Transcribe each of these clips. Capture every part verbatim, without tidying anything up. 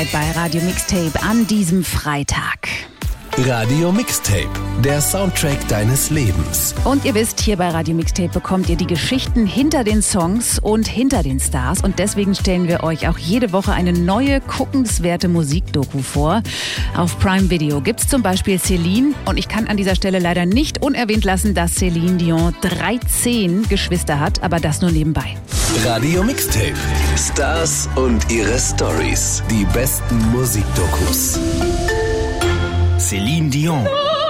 Bei Radio Mixtape an diesem Freitag. Radio Mixtape, der Soundtrack deines Lebens. Und ihr wisst, hier bei Radio Mixtape bekommt ihr die Geschichten hinter den Songs und hinter den Stars. Und deswegen stellen wir euch auch jede Woche eine neue, guckenswerte Musikdoku vor. Auf Prime Video gibt's zum Beispiel Celine. Und ich kann an dieser Stelle leider nicht unerwähnt lassen, dass Celine Dion dreizehn Geschwister hat, aber das nur nebenbei. Radio Mixtape, Stars und ihre Stories. Die besten Musikdokus. Celine Dion.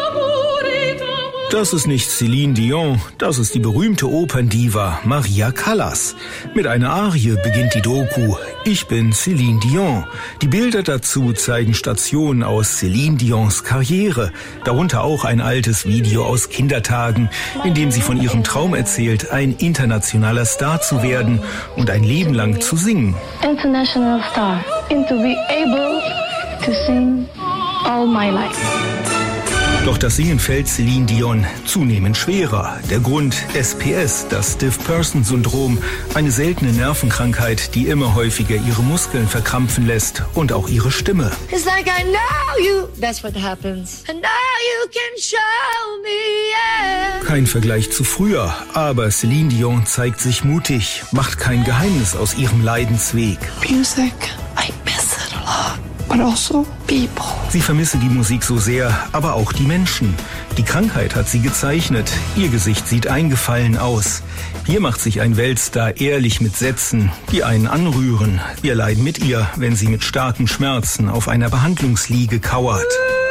Das ist nicht Celine Dion, das ist die berühmte Operndiva Maria Callas. Mit einer Arie beginnt die Doku Ich bin Celine Dion. Die Bilder dazu zeigen Stationen aus Celine Dions Karriere, darunter auch ein altes Video aus Kindertagen, in dem sie von ihrem Traum erzählt, ein internationaler Star zu werden und ein Leben lang zu singen. International star, and to be able to sing all my life. Doch das Singen fällt Celine Dion zunehmend schwerer. Der Grund S P S, das Stiff-Person-Syndrom, eine seltene Nervenkrankheit, die immer häufiger ihre Muskeln verkrampfen lässt und auch ihre Stimme. It's like I know you, that's what happens. And now you can show me, yeah. Kein Vergleich zu früher, aber Celine Dion zeigt sich mutig, macht kein Geheimnis aus ihrem Leidensweg. Music, I miss it a lot. But also people. Sie vermisse die Musik so sehr, aber auch die Menschen. Die Krankheit hat sie gezeichnet. Ihr Gesicht sieht eingefallen aus. Hier macht sich ein Weltstar ehrlich mit Sätzen, die einen anrühren. Wir leiden mit ihr, wenn sie mit starken Schmerzen auf einer Behandlungsliege kauert.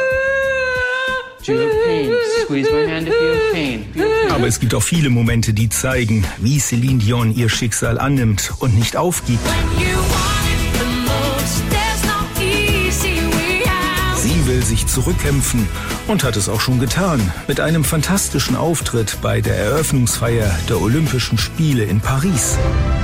Aber es gibt auch viele Momente, die zeigen, wie Celine Dion ihr Schicksal annimmt und nicht aufgibt. Sie will sich zurückkämpfen und hat es auch schon getan, mit einem fantastischen Auftritt bei der Eröffnungsfeier der Olympischen Spiele in Paris.